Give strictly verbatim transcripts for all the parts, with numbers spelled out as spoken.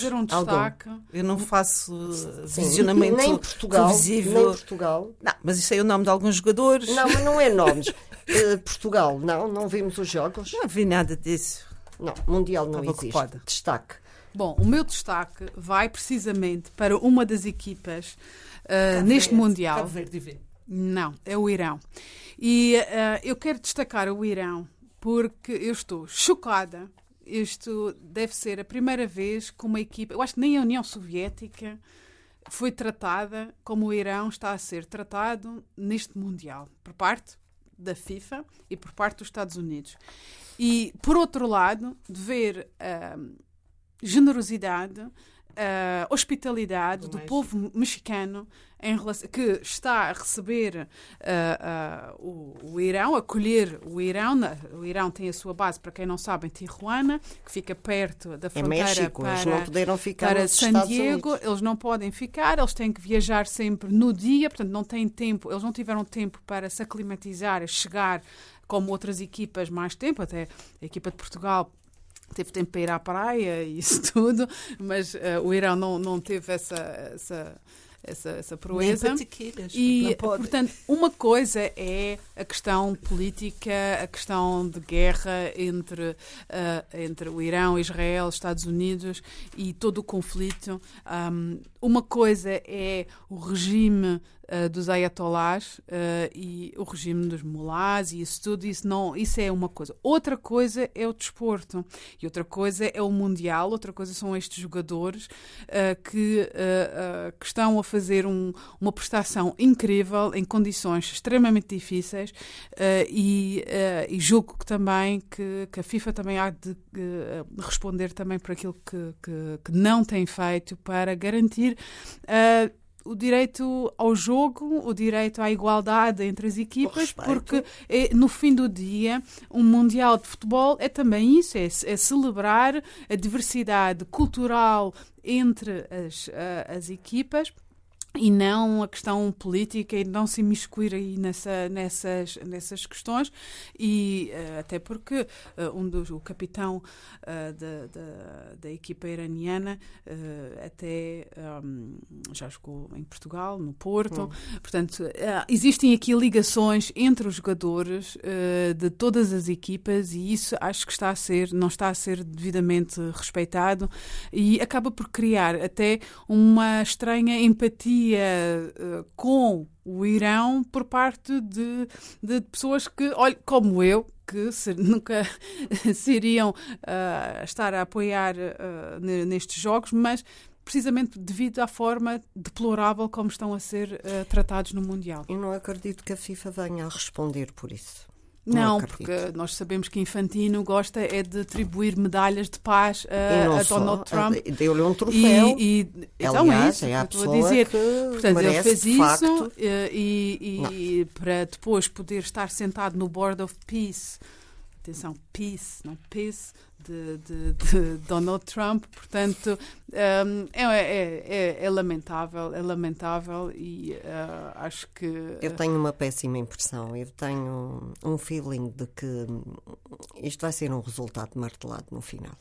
Fazer um destaque. Algum. Eu não faço Sim, visionamento nem Portugal, televisivo. Nem Portugal. Não, mas isso é o nome de alguns jogadores. Não, mas não é nomes. uh, Portugal, não, não vimos os jogos. Não vi nada disso. Não, Mundial não Estava existe. ocupada. Destaque. Bom, o meu destaque vai precisamente para uma das equipas uh, neste Verde, Mundial. Cabo Verde, Verde. Não, é o Irão. E uh, eu quero destacar o Irão porque eu estou chocada. Isto deve ser a primeira vez que uma equipa... Eu acho que nem a União Soviética foi tratada como o Irão está a ser tratado neste Mundial. Por parte da FIFA e por parte dos Estados Unidos. E, por outro lado, de ver a uh, generosidade, a uh, hospitalidade do, do povo mexicano em relação, que está a receber uh, uh, o, o Irão, acolher o Irão. O Irão tem a sua base, para quem não sabe, em Tijuana, que fica perto da fronteira é México. para, eles não puderam ficar para nos San Estados Diego. Unidos. Eles não podem ficar, eles têm que viajar sempre no dia, portanto não têm tempo, eles não tiveram tempo para se aclimatizar, chegar como outras equipas mais tempo, até a equipa de Portugal teve tempo para ir à praia e isso tudo, mas uh, o Irão não, não teve essa, essa, essa, essa proeza. Nem patiqueiras, e, portanto, uma coisa é a questão política, a questão de guerra entre, uh, entre o Irão, Israel, Estados Unidos e todo o conflito. Um, uma coisa é o regime Uh, dos ayatollahs uh, e o regime dos mulás e isso tudo, isso, não, isso é uma coisa. Outra coisa é o desporto e outra coisa é o Mundial, outra coisa são estes jogadores uh, que, uh, uh, que estão a fazer um, uma prestação incrível em condições extremamente difíceis uh, e, uh, e julgo que também que, que a FIFA também há de uh, responder também por aquilo que, que, que não tem feito para garantir uh, o direito ao jogo, o direito à igualdade entre as equipas, porque é, no fim do dia um Mundial de Futebol é também isso, é, é celebrar a diversidade cultural entre as, as equipas e não a questão política e não se imiscuir aí nessa, nessas, nessas questões e uh, até porque uh, um dos, o capitão uh, da, da, da equipa iraniana uh, até um, já jogou em Portugal, no Porto, hum. portanto uh, existem aqui ligações entre os jogadores uh, de todas as equipas e isso acho que está a ser, não está a ser devidamente respeitado e acaba por criar até uma estranha empatia Uh, com o Irão por parte de, de pessoas que, olha, como eu, que se, nunca se iriam uh, estar a apoiar uh, nestes jogos, mas precisamente devido à forma deplorável como estão a ser uh, tratados no Mundial. Eu não acredito que a FIFA venha a responder por isso. Não, não porque nós sabemos que Infantino gosta é de atribuir medalhas de paz a, a Donald Trump. Deu-lhe um troféu. E, e, então Aliás, é isso é a que estou a dizer. Portanto, merece, ele fez isso facto. e, e para depois poder estar sentado no Board of Peace. Atenção, peace, não peace, de, de, de Donald Trump. Portanto, um, é, é, é, é lamentável, é lamentável e uh, acho que... Uh... Eu tenho uma péssima impressão. Eu tenho um feeling de que isto vai ser um resultado martelado no final.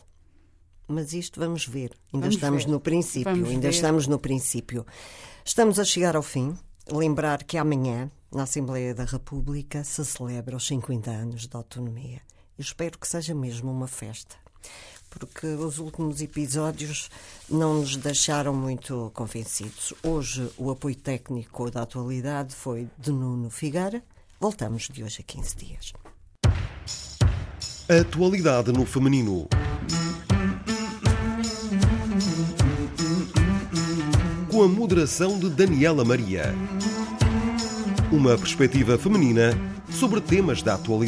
Mas isto vamos ver. Ainda vamos estamos ver. no princípio. Vamos ainda ver. estamos no princípio. Estamos a chegar ao fim. Lembrar que amanhã, na Assembleia da República, se celebra os cinquenta anos de autonomia. Eu espero que seja mesmo uma festa, porque os últimos episódios não nos deixaram muito convencidos. Hoje, o apoio técnico da atualidade foi de Nuno Figueira. Voltamos de hoje a quinze dias. Atualidade no feminino. Com a moderação de Daniela Maria. Uma perspectiva feminina sobre temas da atualidade.